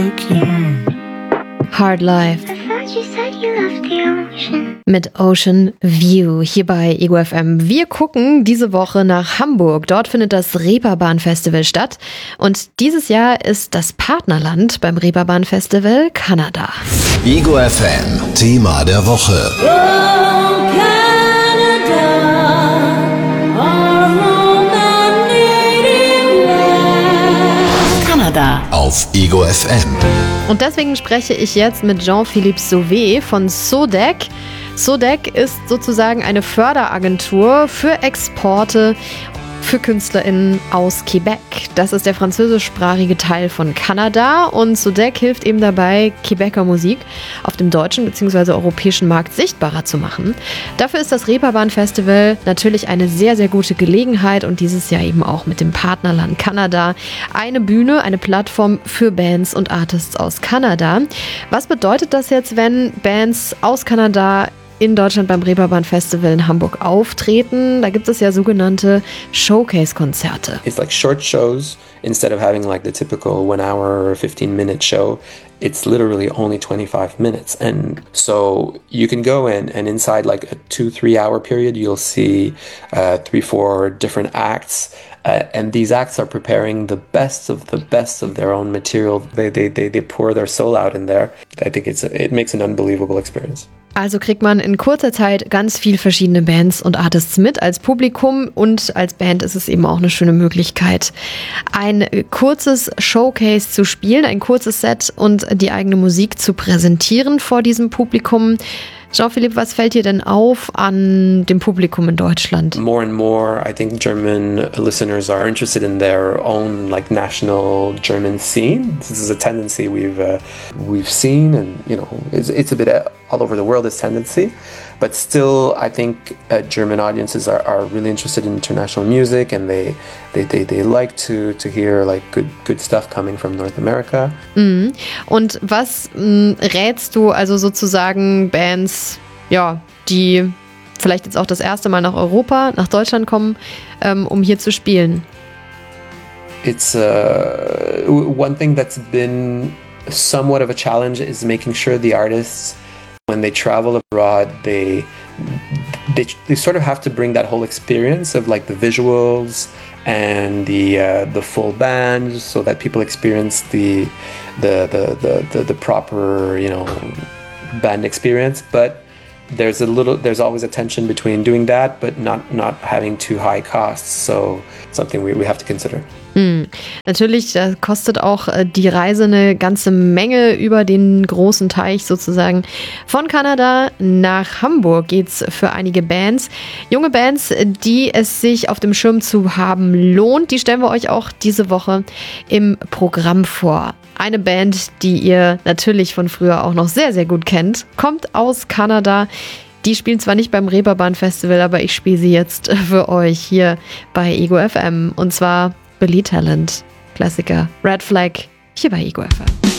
Hard Life mit Ocean View hier bei Ego FM. Wir gucken diese Woche nach Hamburg. Dort findet das Reeperbahn-Festival statt. Und dieses Jahr ist das Partnerland beim Reeperbahn-Festival Kanada. Ego FM, Thema der Woche. Kanada auf Ego FM. Und deswegen spreche ich jetzt mit Jean-Philippe Sauvé von SODEC. SODEC ist sozusagen eine Förderagentur für Exporte für KünstlerInnen aus Quebec. Das ist der französischsprachige Teil von Kanada und SODEC hilft eben dabei, Quebecer Musik auf dem deutschen bzw. europäischen Markt sichtbarer zu machen. Dafür ist das Reeperbahn-Festival natürlich eine sehr, sehr gute Gelegenheit und dieses Jahr eben auch mit dem Partnerland Kanada eine Bühne, eine Plattform für Bands und Artists aus Kanada. Was bedeutet das jetzt, wenn Bands aus Kanada in Deutschland beim Reeperbahn-Festival in Hamburg auftreten? Da gibt es ja sogenannte Showcase-Konzerte. It's like short shows. Instead of having like the typical 1 hour or 15-minute show, it's literally only 25 minutes. And so you can go in and inside like a 2-3 hour period, you'll see 3-4 different acts. And these acts are preparing the best of their own material. They pour their soul out in there. I think it makes an unbelievable experience. Also kriegt man in kurzer Zeit ganz viel verschiedene Bands und Artists mit als Publikum und als Band ist es eben auch eine schöne Möglichkeit, ein kurzes Showcase zu spielen, ein kurzes Set und die eigene Musik zu präsentieren vor diesem Publikum. Jean-Philippe, was fällt dir denn auf an dem Publikum in Deutschland? More and more, I think German listeners are interested in their own like national German scene. This is a tendency we've seen, and you know, it's a bit all over the world, this tendency. But still, I think German audiences are really interested in international music, and they like to hear like good stuff coming from North America. Mhm. Und was rätst du also sozusagen Bands, ja, die vielleicht jetzt auch das erste Mal nach Europa, nach Deutschland kommen, um hier zu spielen? It's one thing that's been somewhat of a challenge is making sure the artists, when they travel abroad, they sort of have to bring that whole experience of like the visuals and the full band, so that people experience the proper, you know, band experience. But there's always a tension between doing that but not having too high costs. So something we have to consider. Natürlich, da kostet auch die Reise eine ganze Menge über den großen Teich sozusagen. Von Kanada nach Hamburg geht's für einige Bands. Junge Bands, die es sich auf dem Schirm zu haben lohnt, die stellen wir euch auch diese Woche im Programm vor. Eine Band, die ihr natürlich von früher auch noch sehr, sehr gut kennt, kommt aus Kanada. Die spielen zwar nicht beim Reeperbahn-Festival, aber ich spiele sie jetzt für euch hier bei Ego FM. Und zwar Billy Talent, Klassiker Red Flag, hier bei Ego FM.